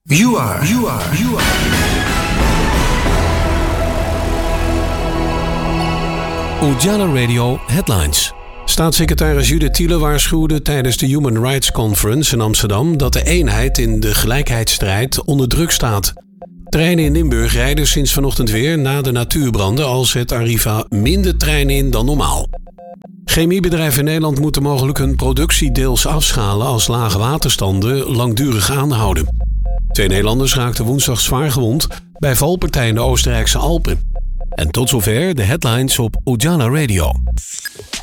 You are. Ujala Radio Headlines. Staatssecretaris Judith Thiele waarschuwde tijdens de Human Rights Conference in Amsterdam dat de eenheid in de gelijkheidsstrijd onder druk staat. Treinen in Limburg rijden sinds vanochtend weer na de natuurbranden al zet Arriva minder treinen in dan normaal. Chemiebedrijven in Nederland moeten mogelijk hun productie deels afschalen als lage waterstanden langdurig aanhouden. 2 Nederlanders raakten woensdag zwaar gewond bij valpartij in de Oostenrijkse Alpen. En tot zover de headlines op Ujala Radio.